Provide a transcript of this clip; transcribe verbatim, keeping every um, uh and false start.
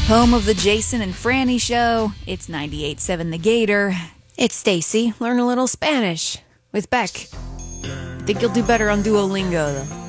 Home of the Jason and Franny Show. It's ninety-eight point seven The Gator. It's Stacy. Learn a little Spanish. With Beck. I think you'll do better on Duolingo, though.